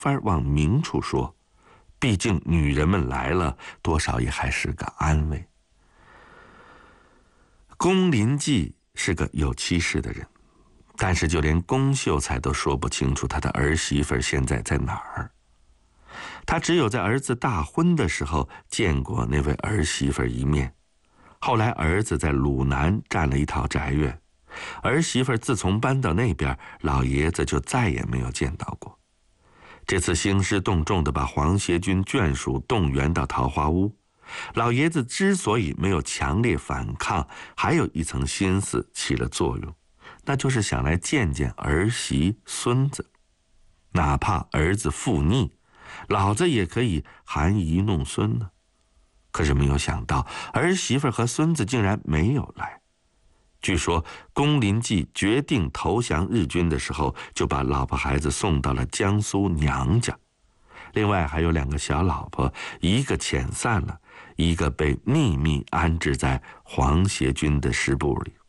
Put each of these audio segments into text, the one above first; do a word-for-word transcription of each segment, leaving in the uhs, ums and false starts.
法往明处说，毕竟女人们来了，多少也还是个安慰。龚林骥是个有妻室的人，但是就连龚秀才都说不清楚他的儿媳妇现在在哪儿。他只有在儿子大婚的时候见过那位儿媳妇一面，后来儿子在鲁南占了一套宅院，儿媳妇自从搬到那边，老爷子就再也没有见到过。这次兴师动众地把黄协军眷属动员到桃花坞，老爷子之所以没有强烈反抗，还有一层心思起了作用，那就是想来见见儿媳孙子，哪怕儿子负逆，老子也可以含饴弄孙呢。可是没有想到，儿媳妇和孙子竟然没有来。据说龚林骥决定投降日军的时候，就把老婆孩子送到了江苏娘家，另外还有两个小老婆，一个遣散了，一个被秘密安置在黄协军的师部里。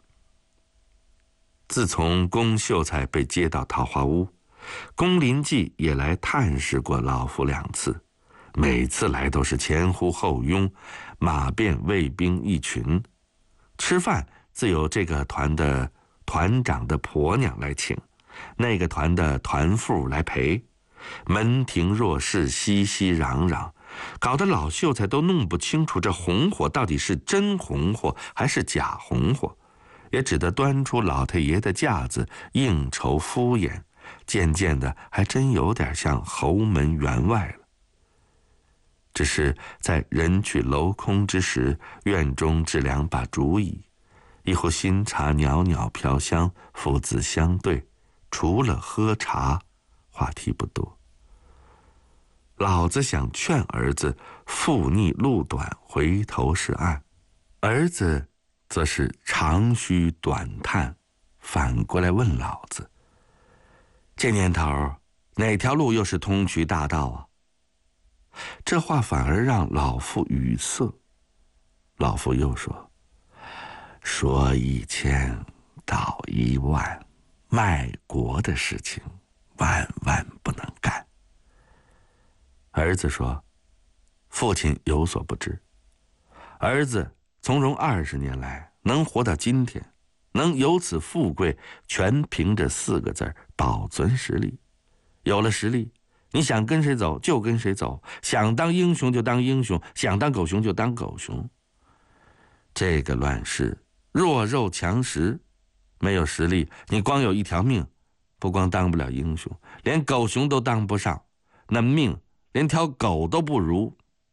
自从龚秀才被接到桃花坞，龚林骥也来探视过老夫两次，每次来都是前呼后拥，马便卫兵一群。吃饭自有这个团的团长的婆娘来请，那个团的团妇来陪，门庭若市，熙熙攘攘，搞得老秀才都弄不清楚这红火到底是真红火还是假红火，也只得端出老太爷的架子应酬敷衍，渐渐的还真有点像侯门员外了。只是在人去楼空之时，院中置两把竹椅，一壶新茶袅袅飘香，父子相对，除了喝茶，话题不多。老子想劝儿子复逆路短，回头是岸，儿子则是长吁短叹，反过来问老子：这年头哪条路又是通衢大道啊？这话反而让老妇语塞。老妇又说：说一千道一万，卖国的事情万万不能干。儿子说：父亲有所不知，儿子从容二十年来能活到今天，能由此富贵，全凭着四个字：保存实力。有了实力，你想跟谁走就跟谁走，想当英雄就当英雄，想当狗熊就当狗熊。这个乱世弱肉强食，没有实力，你光有一条命，不光当不了英雄，连狗熊都当不上，那命连条狗都不如。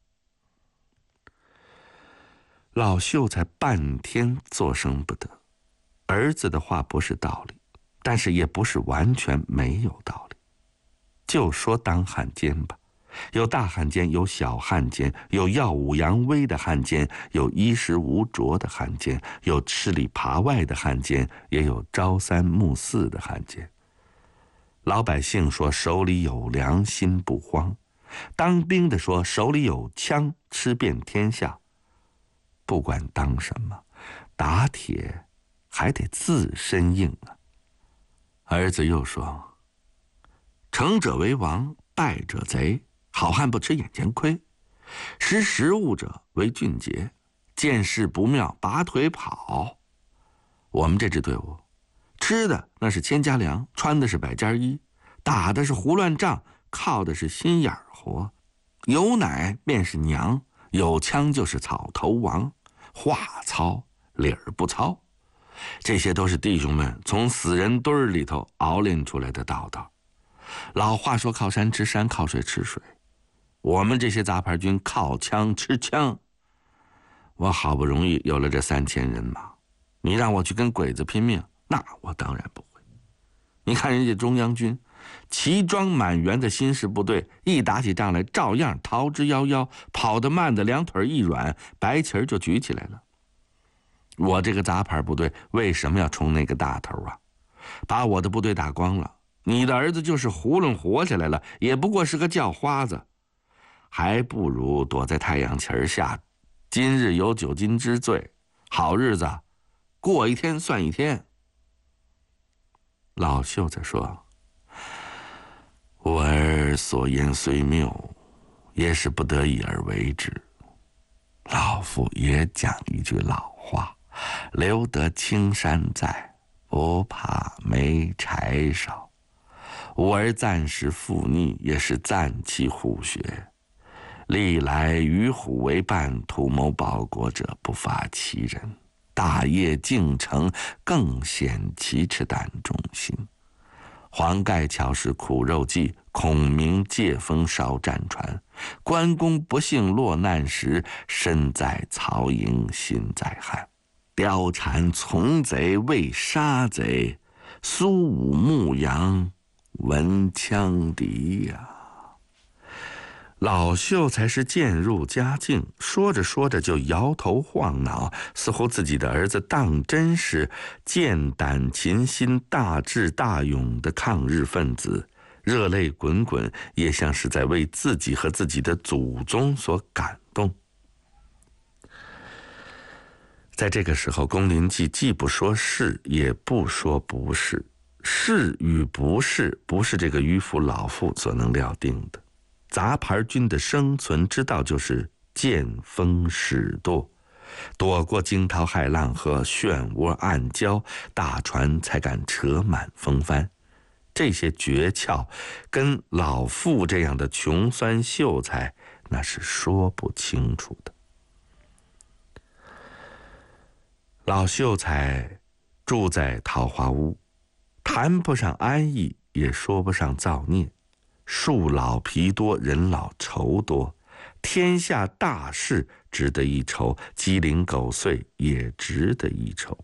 老秀才半天作声不得，儿子的话不是道理，但是也不是完全没有道理。就说当汉奸吧，有大汉奸，有小汉奸，有耀武扬威的汉奸，有衣食无着的汉奸，有吃里扒外的汉奸，也有朝三暮四的汉奸。老百姓说手里有粮心不慌，当兵的说手里有枪吃遍天下。不管当什么，打铁还得自身硬啊。儿子又说：成者为王，败者贼，好汉不吃眼前亏，识时务者为俊杰，见势不妙拔腿跑。我们这支队伍吃的那是千家粮，穿的是百家衣，打的是胡乱仗，靠的是心眼活。有奶便是娘，有枪就是草头王，话糙理儿不糙。这些都是弟兄们从死人堆儿里头熬炼出来的道道。老话说靠山吃山，靠水吃水，我们这些杂牌军靠枪吃枪。我好不容易有了这三千人马，你让我去跟鬼子拼命，那我当然不会。你看人家中央军齐装满员的新式部队，一打起仗来照样逃之夭夭，跑得慢的两腿一软，白旗就举起来了。我这个杂牌部队为什么要冲那个大头啊？把我的部队打光了，你的儿子就是囫囵活下来了，也不过是个叫花子，还不如躲在太阳旗下，今日有酒今朝醉，好日子过一天算一天。老秀才说： 吾儿所言虽谬，也是不得已而为之。老夫也讲一句老话，留得青山在，不怕没柴烧。吾儿暂时附逆，也是暂期虎穴。历来与虎为伴，图谋报国者不乏其人。大业竟成，更显其赤胆忠心。黄盖巧使苦肉计，孔明借风烧战船。关公不幸落难时，身在曹营心在汉。貂蝉从贼未杀贼，苏武牧羊闻羌笛呀、啊。老秀才是渐入佳境，说着说着就摇头晃脑，似乎自己的儿子当真是剑胆琴心、大智大勇的抗日分子，热泪滚滚，也像是在为自己和自己的祖宗所感动。在这个时候，龚林记既不说是，也不说不是，是与不是，不是这个迂腐老妇所能料定的。杂牌军的生存之道就是见风使舵，躲过惊涛骇浪和漩涡暗礁，大船才敢扯满风帆。这些诀窍跟老妇这样的穷酸秀才那是说不清楚的。老秀才住在桃花坞，谈不上安逸，也说不上造孽。树老皮多，人老愁多，天下大事值得一筹，鸡零狗碎也值得一筹。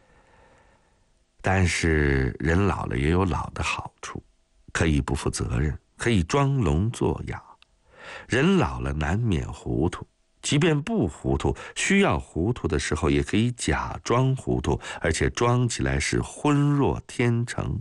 但是人老了也有老的好处，可以不负责任，可以装聋作哑。人老了难免糊涂，即便不糊涂，需要糊涂的时候也可以假装糊涂，而且装起来是昏若天成。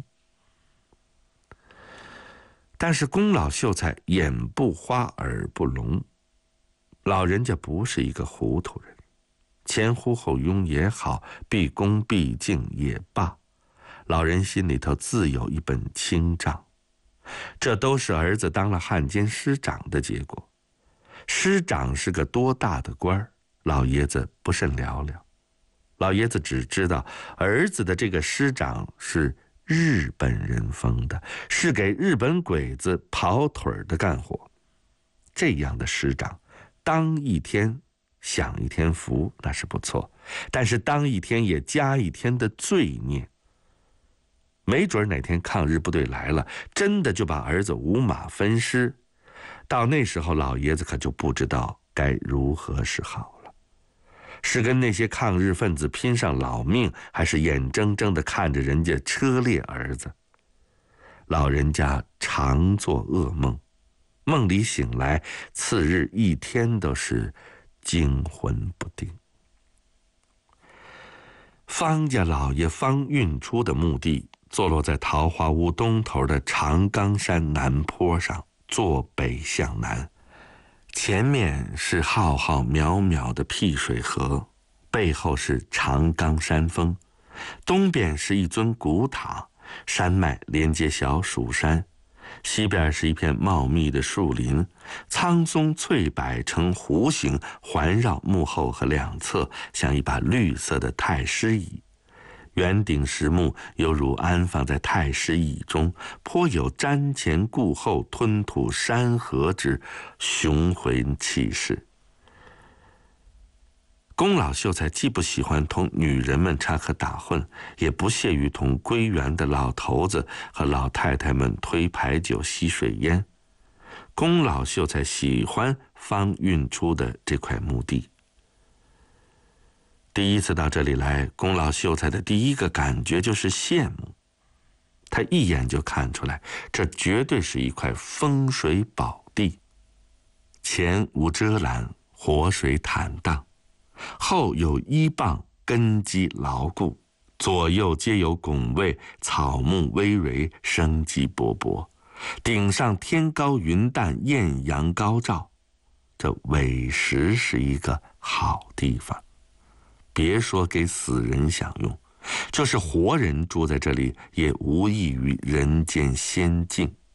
但是龚老秀才眼不花耳不聋，老人家不是一个糊涂人，前呼后拥也好，毕恭毕敬也罢，老人心里头自有一本清账。这都是儿子当了汉奸师长的结果。师长是个多大的官儿，老爷子不甚了了。老爷子只知道儿子的这个师长是日本人封的，是给日本鬼子跑腿的干活。这样的师长，当一天享一天福那是不错，但是当一天也加一天的罪孽。没准哪天抗日部队来了，真的就把儿子五马分尸，到那时候老爷子可就不知道该如何是好了。是跟那些抗日分子拼上老命，还是眼睁睁地看着人家车裂儿子？老人家常做噩梦，梦里醒来，次日一天都是惊魂不定。方家老爷方运初的墓地坐落在桃花坞东头的长冈山南坡上，坐北向南。前面是浩浩渺渺的辟水河，背后是长冈山峰，东边是一尊古塔，山脉连接小蜀山，西边是一片茂密的树林，苍松翠柏呈弧形环绕幕后和两侧，像一把绿色的太师椅。圆顶石木犹如安放在太师椅中，颇有瞻前顾后、吞吐山河之雄浑气势。龚老秀才既不喜欢同女人们插科打诨，也不屑于同归园的老头子和老太太们推牌九、吸水烟。龚老秀才喜欢方运初的这块墓地。第一次到这里来，龚老秀才的第一个感觉就是羡慕。他一眼就看出来，这绝对是一块风水宝地。前无遮拦，活水坦荡；后有依傍，根基牢固；左右皆有拱卫，草木葳蕤，生机勃勃。顶上天高云淡，艳阳高照，这委实是一个好地方。别说给死人享用，就是活人住在这里，也无异于人间仙境。